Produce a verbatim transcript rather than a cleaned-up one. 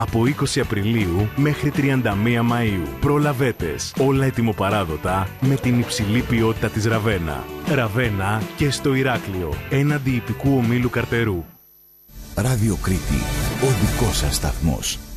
Από είκοσι Απριλίου μέχρι τριάντα μία Μαΐου. Προλαβέτες. Όλα ετοιμοπαράδοτα με την υψηλή ποιότητα της Ραβένα. Ραβένα και στο Ηράκλειο. Έναντι ιππικού ομίλου Καρτερού. Ράδιο Κρήτη. Ο δικός σας σταθμός.